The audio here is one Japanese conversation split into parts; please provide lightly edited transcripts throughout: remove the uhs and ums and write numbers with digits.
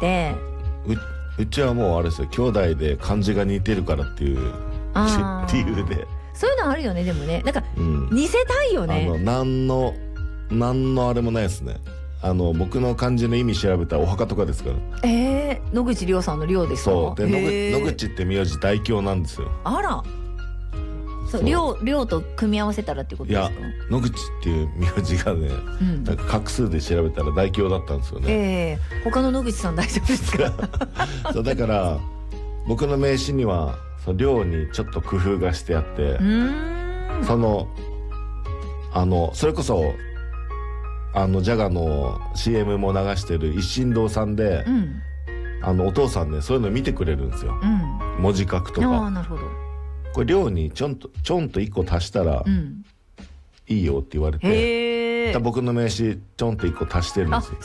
て。 うちはもうあれですよ、兄弟で漢字が似てるからっていう理由で。 そういうのあるよね。でもね、なんか、似せたいよね。 何のあれもないですね。僕の漢字の意味調べたらお墓とかですから。 野口亮さんの亮ですか？ そうで、野口って名字大凶なんですよ。 あら、そう亮と組み合わせたらってことですか？ いや、野口っていう名字がね、なんか画数で調べたら大凶だったんですよね。 他の野口さん大丈夫ですか？ そうだから僕の名刺には亮にちょっと工夫がしてあって、それこそジャガの CM も流してる一心堂さんで、お父さんね、そういうの見てくれるんですよ、文字書くとか。 なるほど。 これ亮にちょんと1個足したらいいよって言われて、僕の名刺ちょんと1個足してるんですよ。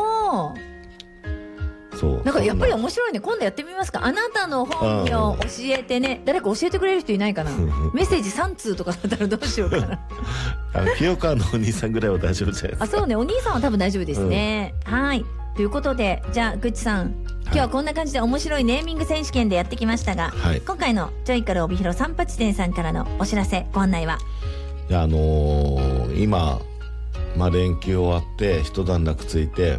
そうなんかやっぱり面白いね。今度やってみますか？あなたの本名教えてね。誰か教えてくれる人いないかな？メッセージ3通とかだったらどうしようかな。 清川のお兄さんぐらいは大丈夫じゃないですか。 そうね、お兄さんは多分大丈夫ですね。はい、ということで、じゃあグッチさん、今日はこんな感じで面白いネーミング選手権でやってきましたが、今回のジョイカル帯広三八店さんからのお知らせ、ご案内は？ いや、今、連休終わって一段落ついて、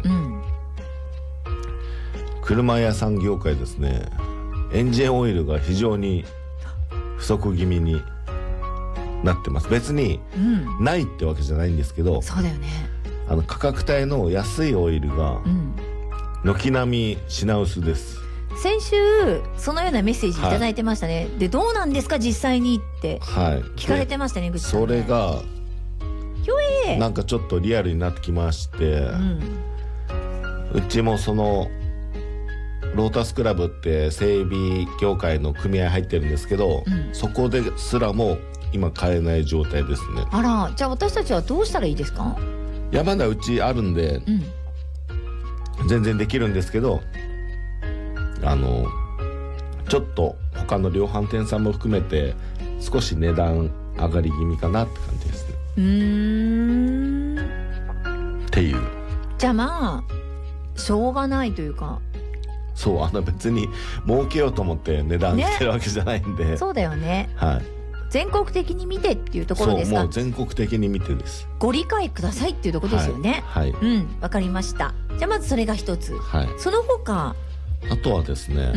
車屋さん業界ですね、エンジンオイルが非常に不足気味になってます。別にないってわけじゃないんですけど、 そうだよね。 価格帯の安いオイルが軒並み品薄です。 先週そのようなメッセージいただいてましたね。で、どうなんですか実際にって聞かれてましたね、ぐっちさん。 それがなんかちょっとリアルになってきまして、うちもロータスクラブって整備業界の組合入ってるんですけど、そこですらも今買えない状態ですね。 あら、じゃあ私たちはどうしたらいいですか？ いや、まだうちあるんで、全然できるんですけど、ちょっと他の量販店さんも含めて少し値段上がり気味かなって感じですね。っていう。じゃあまあしょうがないというか。 そう、別に儲けようと思って値段してるわけじゃないんで。 そうだよね。全国的に見てっていうところですか？ そう、もう全国的に見てです。 ご理解くださいっていうところですよね。わかりました。じゃあまずそれが一つ。その他、 あとはですね、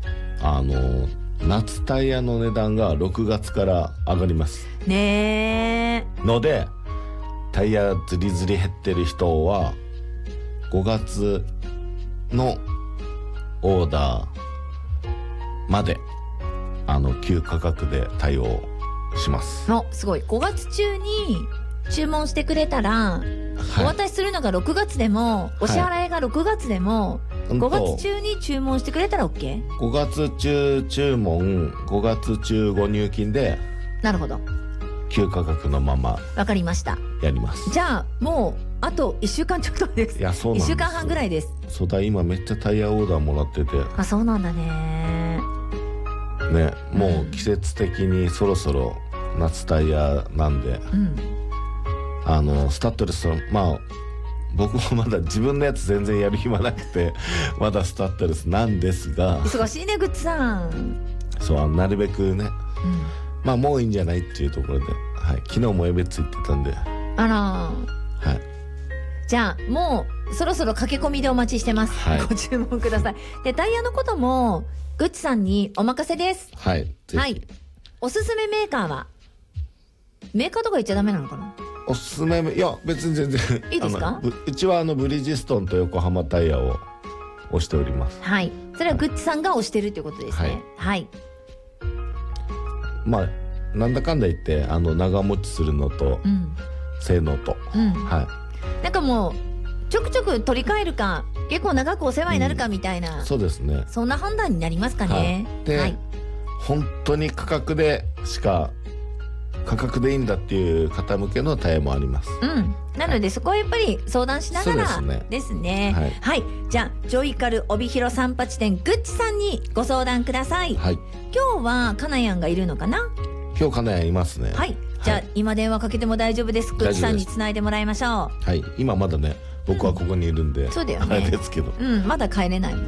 夏タイヤの値段が6月から上がりますね。 ので、タイヤずりずり減ってる人は5月のオーダーまで旧価格で対応します。 すごい。5月中に注文してくれたら、お渡しするのが6月でも、お支払いが6月でも、5月中に注文してくれたら OK？ 5月中注文、5月中ご入金で、 なるほど、 旧価格のままわかりました。 やります。 じゃあもうあと1週間ちょっとです。 いや、そうなんです。 1週間半ぐらいです。 そうだ、今めっちゃタイヤオーダーもらってて。 そうなんだね。 もう季節的にそろそろ夏タイヤなんで、スタッドレス僕もまだ自分のやつ全然やる暇なくてまだスタッドレスなんですが。 忙しいね、グッチさん。 そう、なるべくね、もういいんじゃないっていうところで、昨日もエベツ行ってたんで。 あら、じゃあもうそろそろ駆け込みでお待ちしてます。ご注文ください。で、タイヤのこともグッチさんにお任せです。おすすめメーカーは？メーカーとか言っちゃダメなのかな？ おすすめ、いや別に全然いいですか？ うちはブリヂストンと横浜タイヤを推しております。 それはグッチさんが推してるっていうことですね。 なんだかんだ言って長持ちするのと、性能と、 なんかもうちょくちょく取り替えるか、結構長くお世話になるかみたいな、 そうですね、 そんな判断になりますかね。 で、本当に価格でいいんだっていう方向けのタイヤもあります。なのでそこはやっぱり相談しながらですね。じゃあジョイカル帯広三八店グッチさんにご相談ください。今日はカナヤンがいるのかな？今日カナヤンいますね。 じゃあ今電話かけても大丈夫です。グッチさんにつないでもらいましょう。 今まだね、僕はここにいるんで、 そうだよね、 あれですけど、 まだ帰れないもん。